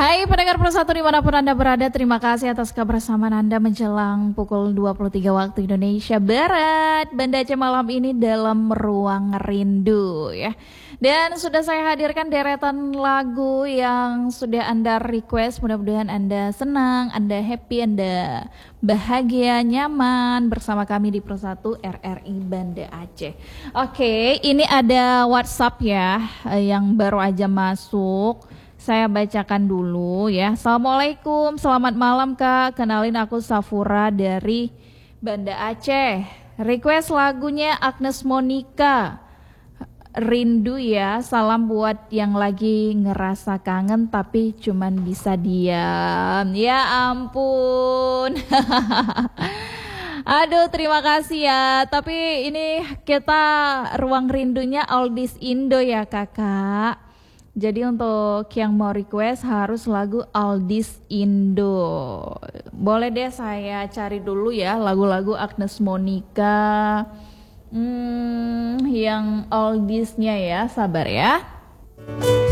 Hai pendengar Persatu dimanapun Anda berada, terima kasih atas kebersamaan Anda menjelang pukul 23 waktu Indonesia Barat. Banda Aceh malam ini dalam Ruang Rindu ya. Dan sudah saya hadirkan deretan lagu yang sudah Anda request. Mudah-mudahan Anda senang, Anda happy, Anda bahagia, nyaman bersama kami di Persatu RRI Banda Aceh. Oke, ini ada WhatsApp ya yang baru aja masuk. Saya bacakan dulu ya. Assalamualaikum, selamat malam Kak. Kenalin aku Safura dari Banda Aceh. Request lagunya Agnes Monica. Rindu ya. Salam buat yang lagi ngerasa kangen tapi cuman bisa diam. Ya ampun. Aduh, terima kasih ya. Tapi ini kita ruang rindunya Oldies Indo ya Kakak. Jadi untuk yang mau request harus lagu Oldies Indo. Boleh deh saya cari dulu ya lagu-lagu Agnes Monica. Yang oldiesnya ya, sabar ya.